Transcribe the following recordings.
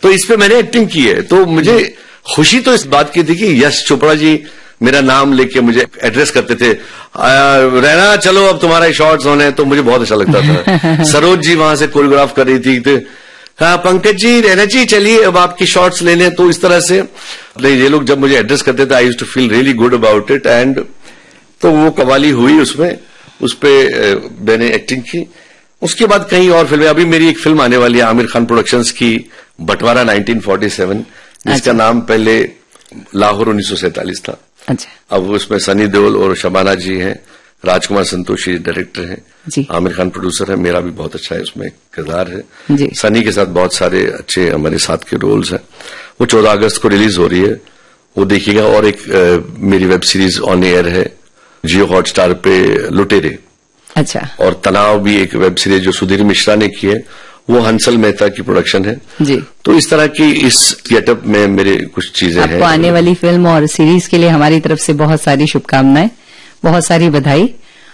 तो इस पे मैंने एक्टिंग की है। तो मुझे खुशी तो इस बात की थी कि यश चोपड़ा जी मेरा नाम लेके मुझे एड्रेस करते थे, रहना चलो अब तुम्हारे शॉर्ट्स होने, तो मुझे बहुत अच्छा लगता था। सरोज जी वहां से कोरियोग्राफ कर रही थी, तो हाँ पंकज जी, रहना जी, चलिए अब आपकी शॉर्ट्स ले लें। तो इस तरह से ये लोग जब मुझे एड्रेस करते थे, I used to feel really good about it. And तो वो कवाली हुई, उसमें उस पे मैंने एक्टिंग की। उसके बाद कई और फिल्में, अभी मेरी एक फिल्म आने वाली है आमिर खान प्रोडक्शंस की, बंटवारा 1947, जिसका नाम पहले लाहौर 1947 था। अच्छा। अब उसमें सनी देओल और शबाना जी हैं, राजकुमार संतोषी डायरेक्टर हैं, आमिर खान प्रोड्यूसर है, मेरा भी बहुत अच्छा है उसमें किरदार है। सनी के साथ बहुत सारे अच्छे हमारे साथ के रोल्स हैं। वो 14 अगस्त को रिलीज हो रही है, वो देखिएगा। और एक मेरी वेब सीरीज ऑन एयर है जियो हॉटस्टार पे, लुटेरे। अच्छा। और तनाव भी एक वेब सीरीज जो सुधीर मिश्रा ने की है, वो हंसल मेहता की प्रोडक्शन है जी। तो इस तरह की इस गेटअप में मेरे कुछ चीजें हैं। आपको आने वाली फिल्म और सीरीज के लिए हमारी तरफ से बहुत सारी शुभकामनाएं, बहुत सारी बधाई।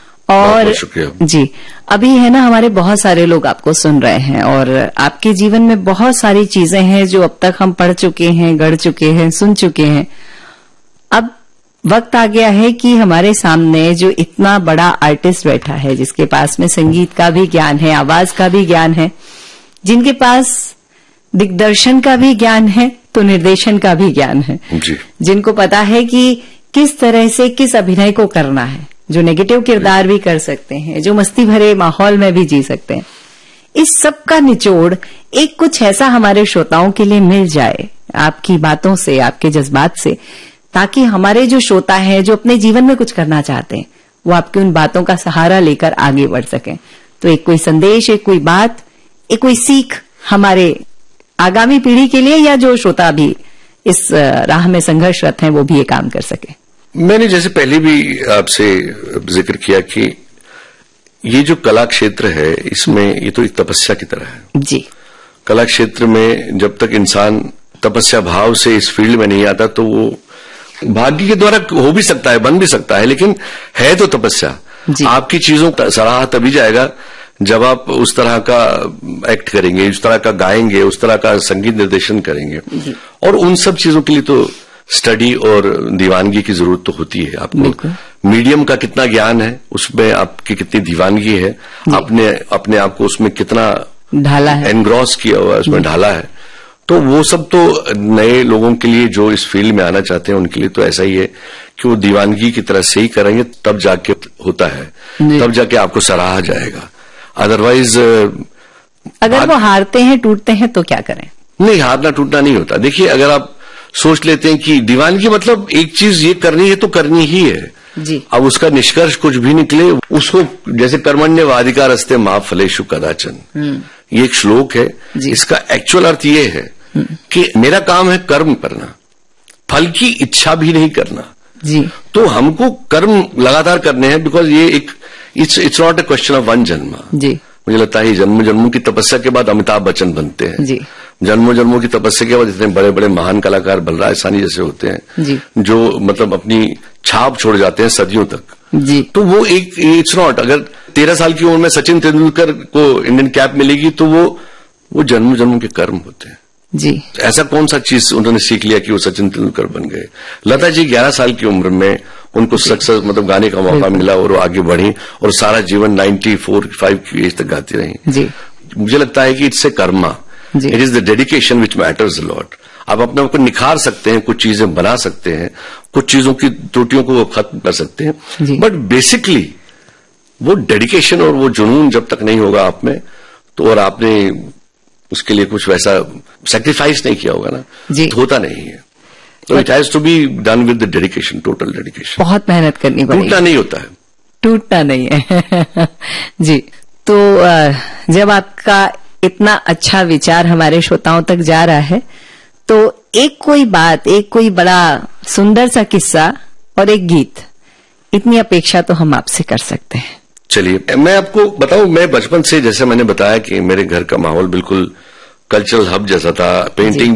और शुक्रिया जी। अभी है ना, हमारे बहुत सारे लोग आपको सुन रहे हैं और आपके जीवन में बहुत सारी चीजें हैं जो अब तक हम पढ़ चुके हैं, गढ़ चुके हैं, सुन चुके हैं। अब वक्त आ गया है कि हमारे सामने जो इतना बड़ा आर्टिस्ट बैठा है, जिसके पास में संगीत का भी ज्ञान है, आवाज का भी ज्ञान है, जिनके पास दिग्दर्शन का भी ज्ञान है, तो निर्देशन का भी ज्ञान है जी। जिनको पता है कि किस तरह से किस अभिनय को करना है, जो नेगेटिव किरदार भी कर सकते हैं, जो मस्ती भरे माहौल में भी जी सकते हैं। इस सब का निचोड़ एक कुछ ऐसा हमारे श्रोताओं के लिए मिल जाए आपकी बातों से, आपके जज्बात से, ताकि हमारे जो श्रोता हैं, जो अपने जीवन में कुछ करना चाहते हैं, वो आपकी उन बातों का सहारा लेकर आगे बढ़ सकें। तो एक कोई संदेश, एक कोई बात, एक कोई सीख हमारे आगामी पीढ़ी के लिए, या जो श्रोता भी इस राह में संघर्षरत हैं वो भी ये काम कर सके। मैंने जैसे पहले भी आपसे जिक्र किया कि ये जो कला क्षेत्र है, इसमें ये तो एक तपस्या की तरह है जी। कला क्षेत्र में जब तक इंसान तपस्या भाव से इस फील्ड में नहीं आता, तो वो भाग्य के द्वारा हो भी सकता है, बन भी सकता है, लेकिन है तो तपस्या। आपकी चीजों का सराहा तभी जाएगा जब आप उस तरह का एक्ट करेंगे, उस तरह का गाएंगे, उस तरह का संगीत निर्देशन करेंगे। और उन सब चीजों के लिए तो स्टडी और दीवानगी की जरूरत तो होती है। आपको मीडियम का कितना ज्ञान है, उसमें आपकी कितनी दीवानगी है, आपने अपने आप को उसमें कितना ढाला है, एनग्रॉस किया हुआ है, उसमें ढाला है। तो वो सब तो नए लोगों के लिए जो इस फील्ड में आना चाहते हैं उनके लिए तो ऐसा ही है कि वो दीवानगी की तरह से ही करेंगे, तब जाके होता है, तब जाके आपको सराहा जाएगा। अदरवाइज अगर वो हारते हैं, टूटते हैं, तो क्या करें? नहीं, हारना टूटना नहीं होता। देखिए, अगर आप सोच लेते हैं कि दीवानगी मतलब एक चीज ये करनी है तो करनी ही है जी। अब उसका निष्कर्ष कुछ भी निकले, उसको जैसे कर्मण्यवाधिका रस्ते मा फलेषु कदाचन, ये एक श्लोक है। इसका एक्चुअल अर्थ ये है कि मेरा काम है कर्म करना, फल की इच्छा भी नहीं करना जी। तो हमको कर्म लगातार करने हैं, बिकॉज ये एक it's not a question of one जन्म जी। मुझे लगता है जन्मों जन्मों की तपस्या के बाद अमिताभ बच्चन बनते हैं जी। जन्मों जन्मों की तपस्या के बाद इतने बड़े बड़े महान कलाकार बलराज साहनी जैसे होते हैं जी। जो मतलब अपनी छाप छोड़ जाते हैं सदियों तक जी। तो वो एक इट्स नॉट, अगर 13 साल की उम्र में सचिन तेंदुलकर को इंडियन कैप मिलेगी तो वो जन्मों जन्मों के कर्म होते हैं जी। ऐसा कौन सा चीज उन्होंने सीख लिया कि वो सचिन तेंदुलकर बन गए। लता जी 11 साल की उम्र में उनको सक्सेस मतलब गाने का मौका मिला और वो आगे बढ़ी और सारा जीवन 94-95 की एज तक गाती रही जी। मुझे लगता है कि it's a Karma, it is the dedication which matters a lot. आप अपने आप को निखार सकते हैं, कुछ चीजें बना सकते हैं, कुछ चीजों की त्रुटियों को खत्म कर सकते हैं, बट बेसिकली वो डेडिकेशन और वो जुनून जब तक नहीं होगा आप में, तो और आपने उसके लिए कुछ वैसा सैक्रिफाइस नहीं किया होगा ना जी, तो होता नहीं है। तो it has to be done with the dedication, total dedication. बहुत मेहनत करनी पड़ेगी, टूटना नहीं होता है, टूटना नहीं है जी। तो जब आपका इतना अच्छा विचार हमारे श्रोताओं तक जा रहा है, तो एक कोई बात, एक कोई बड़ा सुंदर सा किस्सा और एक गीत, इतनी अपेक्षा तो हम आपसे कर सकते हैं। चलिए, मैं आपको बताऊं, मैं बचपन से, जैसे मैंने बताया कि मेरे घर का माहौल बिल्कुल कल्चरल हब जैसा था, पेंटिंग